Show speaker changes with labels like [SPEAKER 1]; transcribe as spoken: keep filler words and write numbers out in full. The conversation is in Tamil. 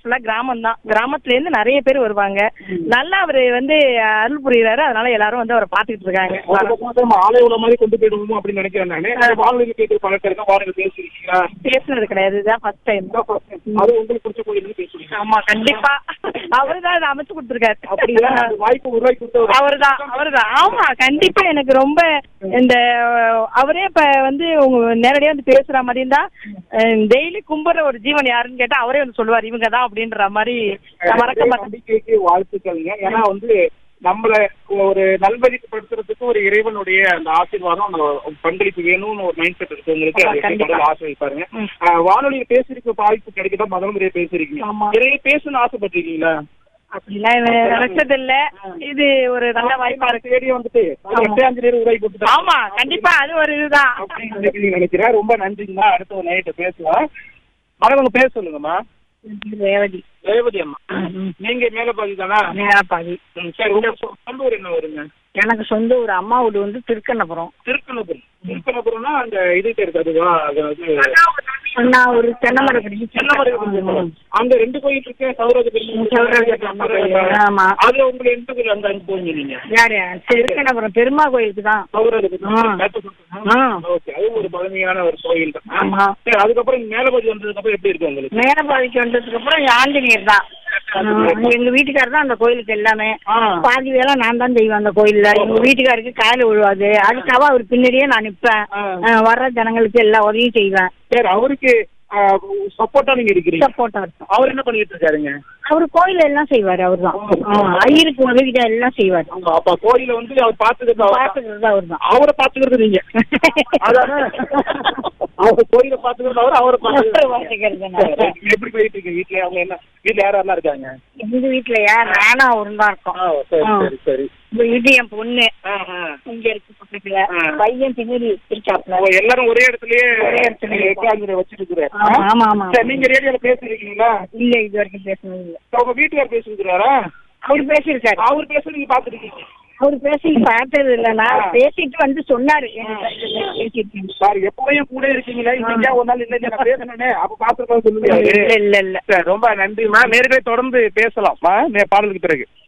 [SPEAKER 1] ஃபுல்லா கிராமம் தான். கிராமத்துல இருந்து நிறைய பேர் வருவாங்க. நல்லா அவரு வந்து அருள் புரியுறாரு. அதனால எல்லாரும் வந்து அவரை பாத்துக்கிட்டு இருக்காங்க.
[SPEAKER 2] ஆலயம் மாதிரி கொண்டு போயிடுவோம் அப்படின்னு நினைக்கிறேன் நானு. வானொலி கேட்கிற பழக்கம் இருக்கா? வானொலி பேசிருக்கீங்களா?
[SPEAKER 1] பேசுனது கிடையாது. இதுதான் ஃபர்ஸ்ட் டைம்.
[SPEAKER 2] அது உங்களுக்கு பிடிச்ச கோயில் பேசுறீங்க?
[SPEAKER 1] ஆமா கண்டிப்பா. அவருதான் அதை அமைச்சு கொடுத்துருக்காரு.
[SPEAKER 2] அப்படியா? வாய்ப்பு உருவாக்கி கொடுத்தவர்
[SPEAKER 1] அவருதான் அவருதான். ஆமா கண்டிப்பா. எனக்கு ரொம்ப இந்த அவரே இப்ப வந்து உங்க நேரடியா வந்து பேசுற மாதிரி இருந்தா டெய்லி கும்பிடுற ஒரு ஜீவன் யாருன்னு கேட்டா அவரே வந்து சொல்லுவார் இவங்கதான் அப்படின்ற மாதிரி. மறக்க
[SPEAKER 2] நம்பிக்கைக்கு வாழ்த்துக்கள்ங்க. ஏன்னா வந்து நம்மள ஒரு நல்வழிப்படுத்துறதுக்கு ஒரு இறைவனுடைய அந்த ஆசீர்வாதம் பங்களிப்பு வேணும்னு ஒரு மைண்ட் செட் இருக்கவங்களுக்கு ஆசை வைப்பாருங்க. வானொலியில பேசிருக்க வாய்ப்பு கிடைக்கதான் முதல் முறையா பேசிருக்கீங்க. நிறைய பேசணும்னு ஆசைப்பட்டிருக்கீங்களா?
[SPEAKER 1] அப்படிலாம் நினைச்சது இல்ல. இது ஒரு நல்ல வாய்ப்பா இருக்கு.
[SPEAKER 2] தேடி வந்துட்டு உருவாக்கி கொடுத்து.
[SPEAKER 1] ஆமா கண்டிப்பா. அது ஒரு இதுதான்
[SPEAKER 2] அப்படின்னு நினைக்கிறேன். ரொம்ப நன்றிங்கம்மா. அடுத்த ஒரு நைட்டு பேசுவோம். அவங்க பேச சொல்லுங்கம்மா.
[SPEAKER 1] ரேவதி.
[SPEAKER 2] ரேவதி அம்மா, நீங்க மேலப்பாதி தானா?
[SPEAKER 1] மேலப்பாதி.
[SPEAKER 2] சரி, உங்க சொந்த ஊர் என்ன வருங்க?
[SPEAKER 1] எனக்கு சொந்த ஊர் அம்மா வீடு வந்து திருக்கண்ணபுரம்.
[SPEAKER 2] திருக்கண்ணபுரம். திருக்கண்ணபுரம்னா அந்த இதுக்கு இருக்கு அதுவா?
[SPEAKER 1] அண்ணா ஒரு தென்னமரப்படி.
[SPEAKER 2] தென்னமரம். அங்க ரெண்டு கோயில் இருக்கு.
[SPEAKER 1] ஆமா.
[SPEAKER 2] அதுல உங்களுக்கு எந்த கோயில் அந்த அஞ்சு போவீங்க நீங்க?
[SPEAKER 1] யாரு? திருக்கண்ணபுரம் பெருமா கோயிலுக்கு தான்.
[SPEAKER 2] அது ஒரு பழமையான ஒரு கோயில் தான். ஆமா. சரி, அதுக்கப்புறம் மேலபாதி வந்ததுக்கு அப்புறம் எப்படி இருக்கு உங்களுக்கு?
[SPEAKER 1] மேலபாதிக்கு வந்ததுக்கு அப்புறம் ஆஞ்சநேயர் தான். எங்க வீட்டுக்காரர் தான் அந்த கோயிலுக்கு எல்லாமே. பாதி வேலை நான் தான் செய்வேன் அந்த கோயில்ல. எங்க வீட்டுக்காருக்கு காயில விழுவாது. அதுக்காக அவர் பின்னாடியே நான் நிப்பேன். வர்ற ஜனங்களுக்கு எல்லா உதவியும் செய்வேன்.
[SPEAKER 2] சரி, அவருக்கு சப்போர்ட்டா நீங்க இருக்கிறீங்க?
[SPEAKER 1] சப்போர்ட்டா இருக்கும்.
[SPEAKER 2] அவர் என்ன பண்ணிட்டு இருக்காருங்க?
[SPEAKER 1] அவரு கோயில எல்லாம் செய்வாரு. அவரு தான் ஐயருக்கு உதவிதான் எல்லாம் செய்வாரு.
[SPEAKER 2] அப்ப கோயில வந்து அவர் பாத்துக்கிறது
[SPEAKER 1] பாத்துக்கிறது அவர் தான்.
[SPEAKER 2] அவரை பாத்துக்கிறது நீங்க? அதான அவர் கோயில பாத்துக்கிறது அவர் அவரை பாத்துக்கிறது. எப்படி போயிட்டு இருக்கு வீட்டுல? அவங்க என்ன வீட்டுல யாரெல்லாம் இருக்காங்க?
[SPEAKER 1] எங்க வீட்டுல யார் நானும் அவரும் தான் இருக்கோம்.
[SPEAKER 2] சரி சரி சரி.
[SPEAKER 1] இது என் பொண்ணு இங்க இருக்கு பக்கத்துல. பையன் பின்னாடி இருக்காப்ல.
[SPEAKER 2] எல்லாரும் ஒரே இடத்துலயே ஒரே இடத்துல வச்சிருக்கிறாரு.
[SPEAKER 1] ஆமா ஆமா.
[SPEAKER 2] நீங்க ரேடியோல பேசிருக்கீங்களா?
[SPEAKER 1] இல்ல, இது வரைக்கும் பேசணும் இல்ல.
[SPEAKER 2] உங்க வீட்டுக்கார் பேசிருக்கிறாரா?
[SPEAKER 1] அவரு பேசிருக்காரு.
[SPEAKER 2] அவரு பேச நீங்க பாத்துருக்கீங்க?
[SPEAKER 1] அவரு பேசி பார்த்தது இல்ல. நான் பேசிட்டு வந்து சொன்னாரு.
[SPEAKER 2] சார், எப்பவும் கூட இருக்கீங்களா? இன்னைக்கா ஒரு நாள் இல்ல நான் பேசணும்னே அப்ப பாத்துருக்கோம் சொல்லுங்க.
[SPEAKER 1] இல்ல இல்ல இல்ல.
[SPEAKER 2] ரொம்ப நன்றிமா. நேரடியாக தொடர்ந்து பேசலாம் பாடலுக்கு பிறகு.